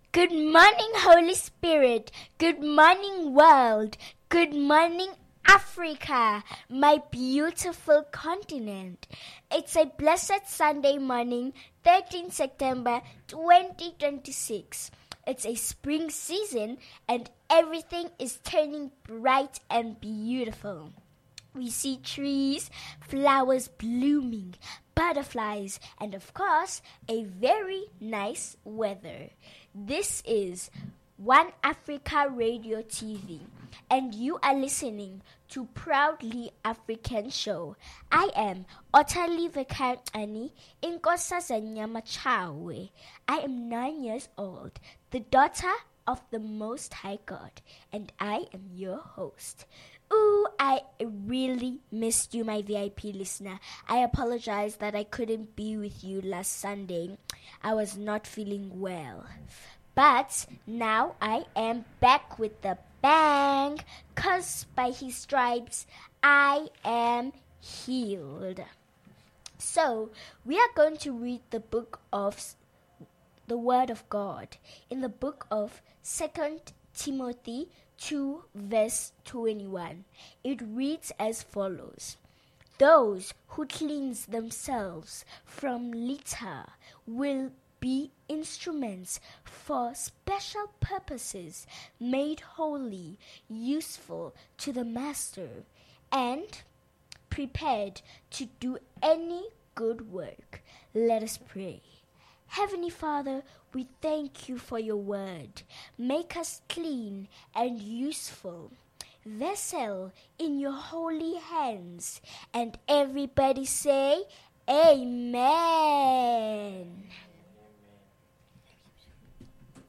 Good morning, Holy Spirit. Good morning, world. Good morning, Africa, my beautiful continent. It's a blessed Sunday morning, 13 September 2026. It's a spring season and everything is turning bright and beautiful. We see trees, flowers blooming, butterflies, and of course, a very nice weather. This is One Africa Radio TV, and you are listening to Proudly African Show. I am Otali Vekani Inkosazanyama Chawe. I am 9 years old, the daughter of the Most High God, and I am your host. Ooh, I really missed you, my VIP listener. I apologize that I couldn't be with you last Sunday. I was not feeling well. But now I am back with the bang, 'cause by his stripes I am healed. So, we are going to read the book of the Word of God in the book of 2 Timothy 2 verse 21. It reads as follows. Those who cleanse themselves from litter will be instruments for special purposes, made holy, useful to the master, and prepared to do any good work. Let us pray. Heavenly Father, we thank you for your word. Make us clean and useful vessel in your holy hands. And everybody say, Amen.